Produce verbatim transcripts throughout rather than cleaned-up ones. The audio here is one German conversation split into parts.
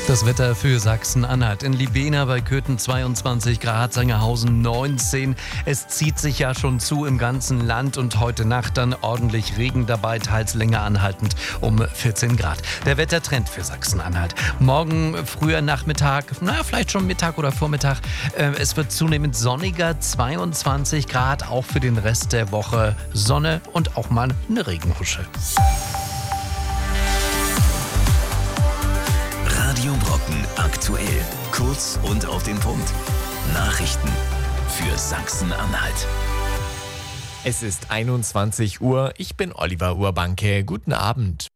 Das Wetter für Sachsen-Anhalt. In Libena bei Köthen zweiundzwanzig Grad, Sangerhausen neunzehn. Es zieht sich ja schon zu im ganzen Land und heute Nacht dann ordentlich Regen dabei, teils länger anhaltend um vierzehn Grad. Der Wettertrend für Sachsen-Anhalt. Morgen früher Nachmittag, na vielleicht schon Mittag oder Vormittag. Äh, es wird zunehmend sonniger, zweiundzwanzig Grad, auch für den Rest der Woche Sonne und auch mal eine Regenhusche. Radio Brocken aktuell. Kurz und auf den Punkt. Nachrichten für Sachsen-Anhalt. Es ist einundzwanzig Uhr. Ich bin Oliver Urbanke. Guten Abend.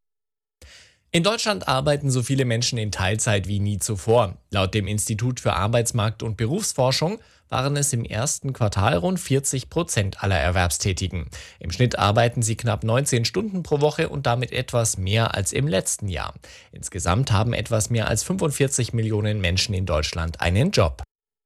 In Deutschland arbeiten so viele Menschen in Teilzeit wie nie zuvor. Laut dem Institut für Arbeitsmarkt- und Berufsforschung waren es im ersten Quartal rund vierzig Prozent aller Erwerbstätigen. Im Schnitt arbeiten sie knapp neunzehn Stunden pro Woche und damit etwas mehr als im letzten Jahr. Insgesamt haben etwas mehr als fünfundvierzig Millionen Menschen in Deutschland einen Job.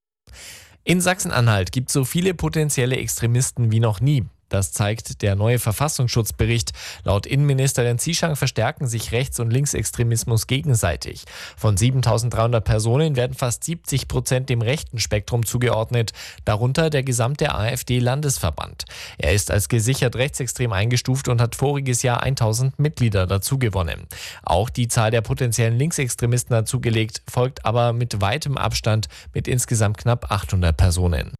In Sachsen-Anhalt gibt es so viele potenzielle Extremisten wie noch nie. Das zeigt der neue Verfassungsschutzbericht. Laut Innenministerin Zieschang verstärken sich Rechts- und Linksextremismus gegenseitig. Von siebentausenddreihundert Personen werden fast siebzig Prozent dem rechten Spektrum zugeordnet, darunter der gesamte AfD-Landesverband. Er ist als gesichert rechtsextrem eingestuft und hat voriges Jahr tausend Mitglieder dazugewonnen. Auch die Zahl der potenziellen Linksextremisten hat zugelegt, folgt aber mit weitem Abstand mit insgesamt knapp achthundert Personen.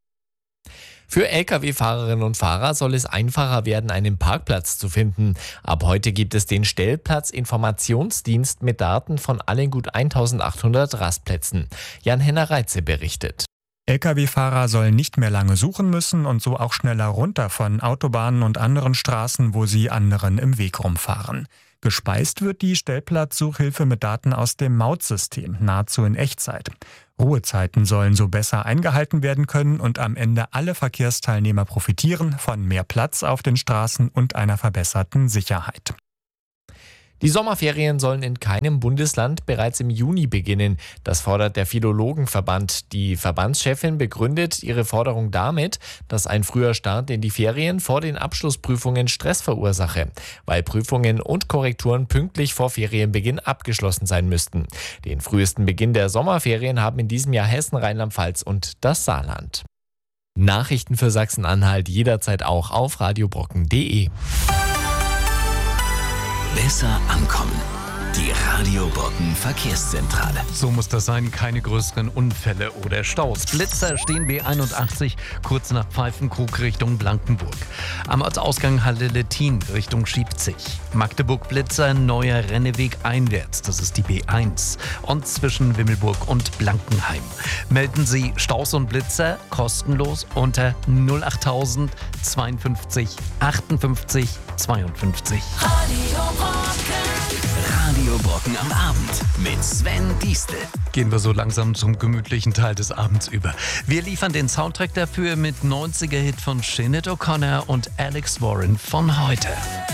Für L K W-Fahrerinnen und Fahrer soll es einfacher werden, einen Parkplatz zu finden. Ab heute gibt es den Stellplatzinformationsdienst mit Daten von allen gut eintausendachthundert Rastplätzen. Jan-Henner Reitze berichtet. L K W-Fahrer sollen nicht mehr lange suchen müssen und so auch schneller runter von Autobahnen und anderen Straßen, wo sie anderen im Weg rumfahren. Gespeist wird die Stellplatzsuchhilfe mit Daten aus dem Mautsystem, nahezu in Echtzeit. Ruhezeiten sollen so besser eingehalten werden können und am Ende alle Verkehrsteilnehmer profitieren von mehr Platz auf den Straßen und einer verbesserten Sicherheit. Die Sommerferien sollen in keinem Bundesland bereits im Juni beginnen. Das fordert der Philologenverband. Die Verbandschefin begründet ihre Forderung damit, dass ein früher Start in die Ferien vor den Abschlussprüfungen Stress verursache, weil Prüfungen und Korrekturen pünktlich vor Ferienbeginn abgeschlossen sein müssten. Den frühesten Beginn der Sommerferien haben in diesem Jahr Hessen, Rheinland-Pfalz und das Saarland. Nachrichten für Sachsen-Anhalt jederzeit auch auf radiobrocken punkt de. Besser ankommen. Die Radio Brocken Verkehrszentrale. So muss das sein, keine größeren Unfälle oder Staus. Blitzer stehen B einundachtzig kurz nach Pfeifenkrug Richtung Blankenburg. Am Ortsausgang Halle Lettin Richtung Schiebzig. Magdeburg Blitzer, neuer Renneweg einwärts, das ist die B eins. Und zwischen Wimmelburg und Blankenheim. Melden Sie Staus und Blitzer kostenlos unter null achttausend zweiundfünfzig achtundfünfzig zweiundfünfzig. Radio Brocken. Radio Brocken am Abend mit Sven Diestel. Gehen wir so langsam zum gemütlichen Teil des Abends über. Wir liefern den Soundtrack dafür mit neunziger Hit von Sinead O'Connor und Alex Warren von heute.